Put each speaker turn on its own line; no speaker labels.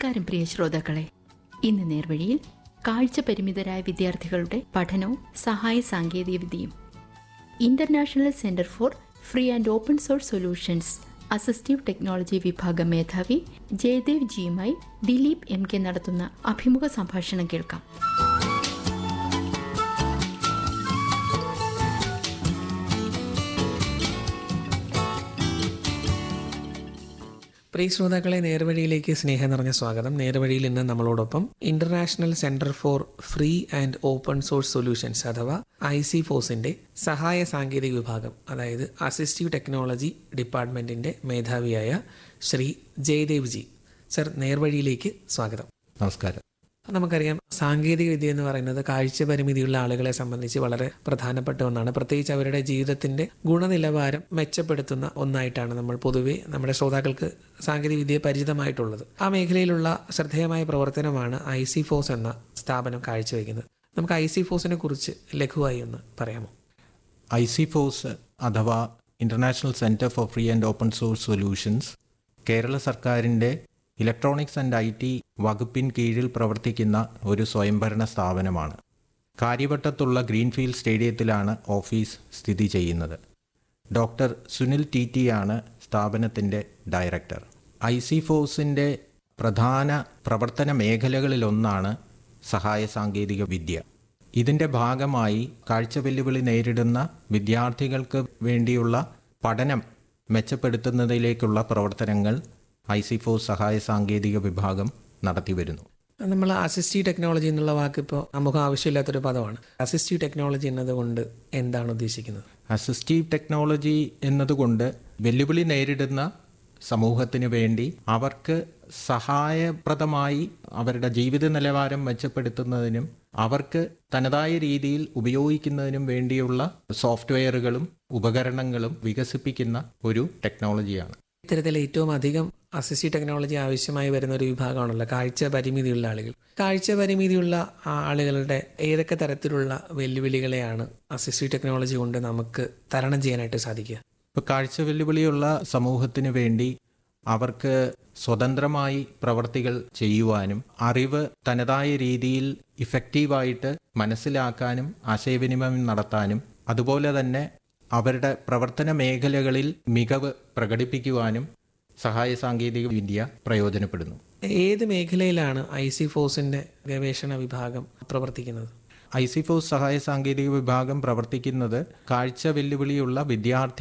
നമസ്കാരം പ്രിയ ശ്രോതാക്കളെ. ഇന്ന് നേർവഴിയിൽ കാഴ്ച പരിമിതരായ വിദ്യാർത്ഥികളുടെ പഠനവും സഹായ സാങ്കേതികവിദ്യയും international centre for free and open source solutions assistive technology വിഭാഗം മേധാവി ജയദേവ് ജിയുമായി ദിലീപ് MK നടത്തുന്ന അഭിമുഖ സംഭാഷണം കേൾക്കാം.
പ്രിയ ശ്രോതാക്കളെ, നേർവഴിയിലേക്ക് സ്നേഹം നിറഞ്ഞ സ്വാഗതം. നേർവഴിയിൽ ഇന്ന് നമ്മളോടൊപ്പം international centre for free and open source solutions അഥവാ ICFOSന്റെ സഹായ സാങ്കേതിക വിഭാഗം, അതായത് അസിസ്റ്റീവ് ടെക്നോളജി ഡിപ്പാർട്ട്മെന്റിന്റെ മേധാവിയായ ശ്രീ ജയദേവ് ജി. സർ, നേർവഴിയിലേക്ക് സ്വാഗതം.
നമസ്കാരം.
നമുക്കറിയാം, സാങ്കേതിക വിദ്യ എന്ന് പറയുന്നത് കാഴ്ച പരിമിതിയുള്ള ആളുകളെ സംബന്ധിച്ച് വളരെ പ്രധാനപ്പെട്ട ഒന്നാണ്. പ്രത്യേകിച്ച് അവരുടെ ജീവിതത്തിന്റെ ഗുണനിലവാരം മെച്ചപ്പെടുത്തുന്ന ഒന്നായിട്ടാണ് നമ്മൾ പൊതുവെ നമ്മുടെ ശ്രോതാക്കൾക്ക് സാങ്കേതിക വിദ്യയെ പരിചിതമായിട്ടുള്ളത്. ആ മേഖലയിലുള്ള ശ്രദ്ധേയമായ പ്രവർത്തനമാണ് ICFOS എന്ന സ്ഥാപനം കാഴ്ചവെക്കുന്നത്. നമുക്ക് ICFOSനെ കുറിച്ച് ലഘുവായി ഒന്ന് പറയാമോ?
ICFOS അഥവാ international centre for free and open source solutions Kerala സർക്കാരിൻ്റെ ഇലക്ട്രോണിക്സ് ആൻഡ് IT വകുപ്പിൻ കീഴിൽ പ്രവർത്തിക്കുന്ന ഒരു സ്വയംഭരണ സ്ഥാപനമാണ്. കാര്യവട്ടത്തുള്ള ഗ്രീൻഫീൽഡ് സ്റ്റേഡിയത്തിലാണ് ഓഫീസ് സ്ഥിതി ചെയ്യുന്നത്. ഡോക്ടർ സുനിൽ TT ആണ് സ്ഥാപനത്തിൻ്റെ ഡയറക്ടർ. ICFOSന്റെ പ്രധാന പ്രവർത്തന മേഖലകളിലൊന്നാണ് സഹായ സാങ്കേതിക വിദ്യ. ഇതിൻ്റെ ഭാഗമായി കാഴ്ച വെല്ലുവിളി നേരിടുന്ന വിദ്യാർത്ഥികൾക്ക് വേണ്ടിയുള്ള പഠനം മെച്ചപ്പെടുത്തുന്നതിലേക്കുള്ള പ്രവർത്തനങ്ങൾ ICFOS സഹായ സാങ്കേതിക വിഭാഗം നടത്തിവരുന്നു.
നമ്മൾ അസിസ്റ്റീവ് ടെക്നോളജി എന്നുള്ള വാക്ക് ഇപ്പോൾ നമുക്ക് ആവശ്യമില്ലാത്തൊരു പദമാണ്. അസിസ്റ്റീവ് ടെക്നോളജി എന്നതുകൊണ്ട് എന്താണ് ഉദ്ദേശിക്കുന്നത്?
അസിസ്റ്റീവ് ടെക്നോളജി എന്നതുകൊണ്ട് വെല്ലുവിളി നേരിടുന്ന സമൂഹത്തിന് വേണ്ടി അവർക്ക് സഹായപ്രദമായി അവരുടെ ജീവിത നിലവാരം മെച്ചപ്പെടുത്തുന്നതിനും അവർക്ക് തനതായ രീതിയിൽ ഉപയോഗിക്കുന്നതിനും വേണ്ടിയുള്ള സോഫ്റ്റ്വെയറുകളും ഉപകരണങ്ങളും വികസിപ്പിക്കുന്ന ഒരു ടെക്നോളജിയാണ്.
ഇത്തരത്തിൽ ഏറ്റവും അധികം അസിസ്റ്റീവ് ടെക്നോളജി ആവശ്യമായി വരുന്ന ഒരു വിഭാഗമാണല്ലോ കാഴ്ച പരിമിതിയുള്ള ആളുകൾ. കാഴ്ച പരിമിതിയുള്ള ആളുകളുടെ ഏതൊക്കെ തരത്തിലുള്ള വെല്ലുവിളികളെയാണ് അസിസ്റ്റീവ് ടെക്നോളജി കൊണ്ട് നമുക്ക് തരണം ചെയ്യാനായിട്ട് സാധിക്കുക?
ഇപ്പോൾ കാഴ്ച വെല്ലുവിളിയുള്ള സമൂഹത്തിന് വേണ്ടി അവർക്ക് സ്വതന്ത്രമായി പ്രവർത്തികൾ ചെയ്യുവാനും അറിവ് തനതായ രീതിയിൽ ഇഫക്റ്റീവായിട്ട് മനസ്സിലാക്കാനും ആശയവിനിമയം നടത്താനും അതുപോലെ തന്നെ അവരുടെ പ്രവർത്തന മേഖലകളിൽ മികവ് പ്രകടിപ്പിക്കുവാനും സഹായ സാങ്കേതിക വിദ്യ പ്രയോജനപ്പെടുന്നു.
ഏത് മേഖലയിലാണ് ICFOSന്റെ ഗവേഷണ വിഭാഗം പ്രവർത്തിക്കുന്നത്?
ICFOS സഹായ സാങ്കേതിക വിഭാഗം പ്രവർത്തിക്കുന്നത് കാഴ്ച വെല്ലുവിളിയുള്ള വിദ്യാർത്ഥി